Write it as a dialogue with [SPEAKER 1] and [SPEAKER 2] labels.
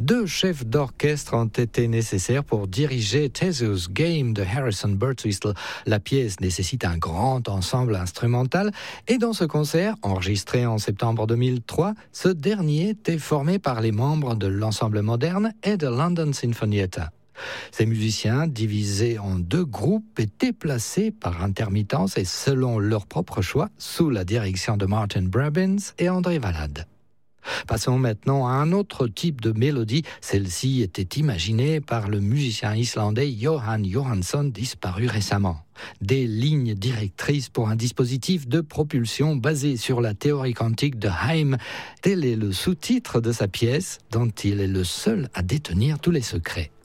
[SPEAKER 1] 2 chefs d'orchestre ont été nécessaires pour diriger Theseus Game de Harrison Birtwistle. La pièce nécessite un grand ensemble instrumental et dans ce concert, enregistré en septembre 2003, ce dernier était formé par les membres de l'ensemble moderne et de London Sinfonietta. Ces musiciens, divisés en 2 groupes, étaient placés par intermittence et selon leur propre choix, sous la direction de Martin Brabbins et André Valade. Passons maintenant à un autre type de mélodie. Celle-ci était imaginée par le musicien islandais Jóhann Jóhannsson, disparu récemment. Des lignes directrices pour un dispositif de propulsion basé sur la théorie quantique de Heim. Tel est le sous-titre de sa pièce, dont il est le seul à détenir tous les secrets.